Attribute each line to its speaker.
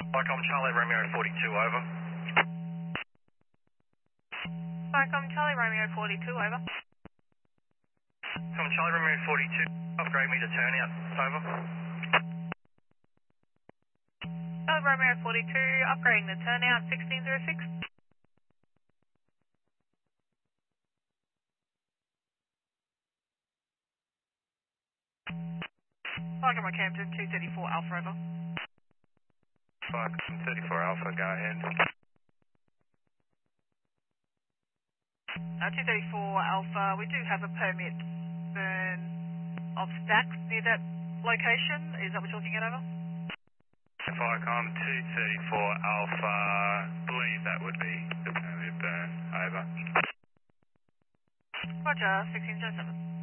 Speaker 1: Vicom Charlie Romeo 42, over.
Speaker 2: Vicom Charlie Romeo 42, over.
Speaker 1: Vicom Charlie Romeo 42, upgrade me to turnout, over.
Speaker 2: Charlie Romeo 42, upgrading the turnout 1606. Vicom Rockhampton 234 Alpha, over.
Speaker 1: Vicom 34 Alpha, go ahead.
Speaker 2: 234 Alpha, we do have a permit burn of stacks near that location. Is that what you're looking at, over?
Speaker 1: Vicom 234 Alpha, believe that would be the permit burn, over.
Speaker 2: Roger, 1607.